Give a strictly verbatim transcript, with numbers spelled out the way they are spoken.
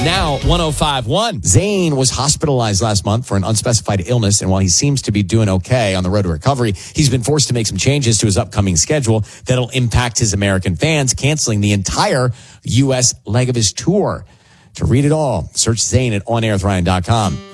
Now, one oh five point one. Zayn was hospitalized last month for an unspecified illness, and while he seems to be doing okay on the road to recovery, he's been forced to make some changes to his upcoming schedule that'll impact his American fans, canceling the entire U S leg of his tour. To read it all, search Zayn at on air with ryan dot com.